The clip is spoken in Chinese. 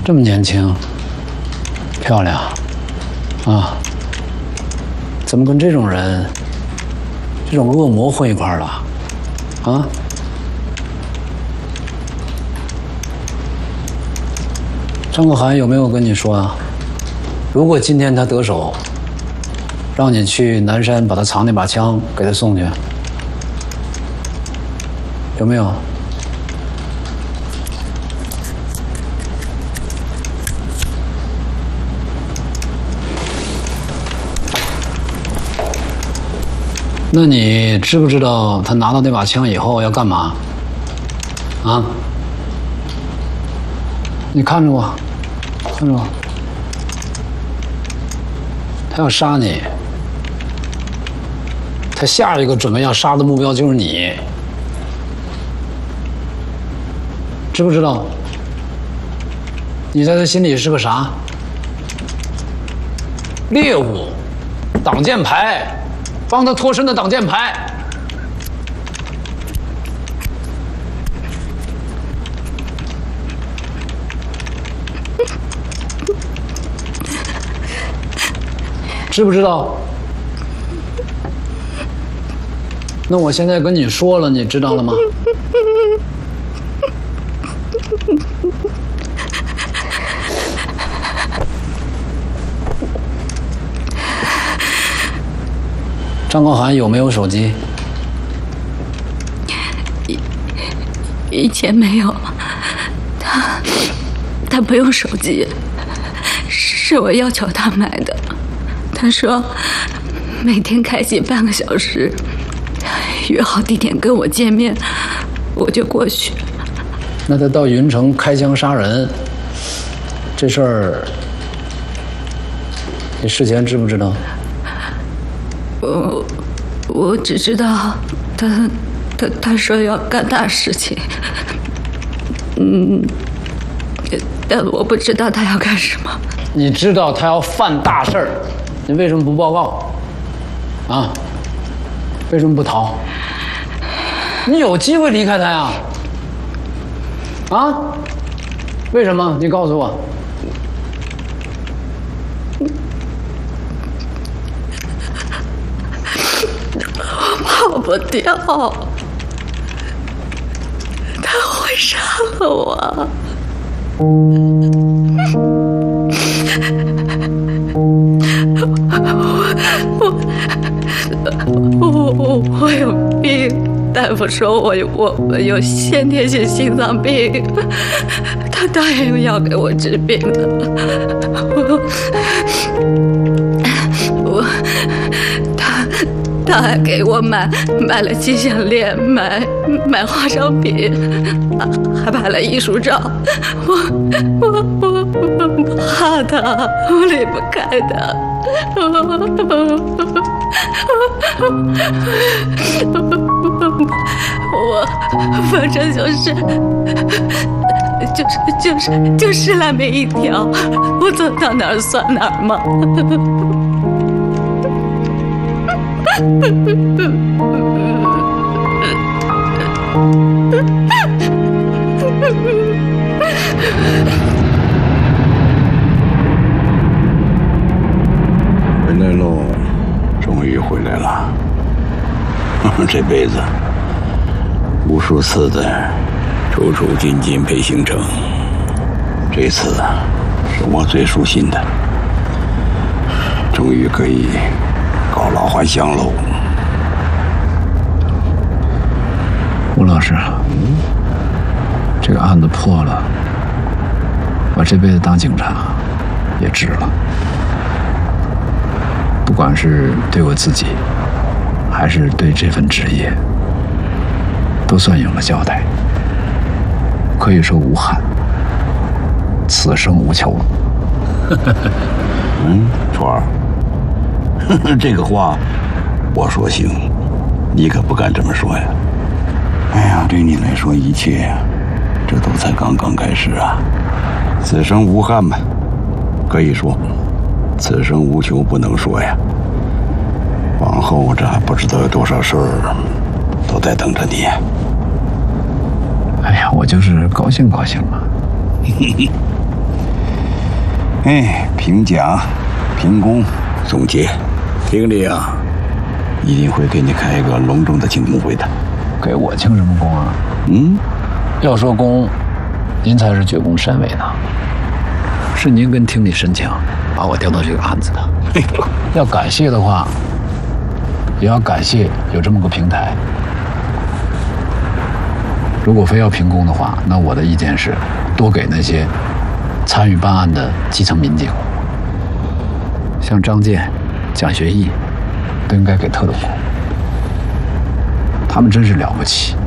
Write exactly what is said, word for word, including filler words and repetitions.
这么年轻，漂亮，啊，怎么跟这种人、这种恶魔混一块儿了？啊？张可汗有没有跟你说啊？如果今天他得手，让你去南山把他藏那把枪给他送去，有没有？那你知不知道他拿到那把枪以后要干嘛？啊？你看着我，看着我，他要杀你，他下一个准备要杀的目标就是你，知不知道？你在他心里是个啥？猎物，挡箭牌。帮他脱身的挡箭牌，知不知道？那我现在跟你说了，你知道了吗？张高寒有没有手机？ 以以前没有，他他不用手机，是我要求他买的。他说每天开机半个小时，约好地点跟我见面，我就过去。 那他到云城开枪杀人这事儿，你事前知不知道？ 我我只知道他他他说要干大事情，嗯，但我不知道他要干什么。 你知道他要犯大事儿，你为什么不报告？啊？为什么不逃？你有机会离开他呀！啊？为什么？你告诉我。 跑不掉，他会杀了我。我我我我有病，大夫说我我我有先天性心脏病，他答应要给我治病的。我我他。他还给我买买了金项链，买买化妆品，还拍了艺术照。我我我我怕他，我离不开他。我反正就是就是就是就是烂命一条，我走到哪儿算哪儿嘛。 回来喽，终于回来了。这辈子无数次的出出进进陪行程，这次是我最舒心的，终于可以告老还乡喽。 吴老师，嗯，这个案子破了，我这辈子当警察也值了。不管是对我自己，还是对这份职业，都算有了交代。可以说无憾，此生无求。 嗯，川儿，这个话我说行，你可不敢这么说呀。哎呀，对你来说，一切呀，这都才刚刚开始啊。此生无憾吧，可以说；此生无求不能说呀。往后这还不知道有多少事儿都在等着你。 哎呀，我就是高兴高兴嘛。 哎，评奖、评功、总结，经理啊，一定会给你开一个隆重的庆功会的。 给我庆什么功啊？ 嗯， 要说功，您才是绝功甚伟呢。是您跟厅里申请把我调到这个案子的。要感谢的话，也要感谢有这么个平台。如果非要评功的话，那我的意见是，多给那些参与办案的基层民警，像张健、蒋学义，都应该给特等功。他们真是了不起。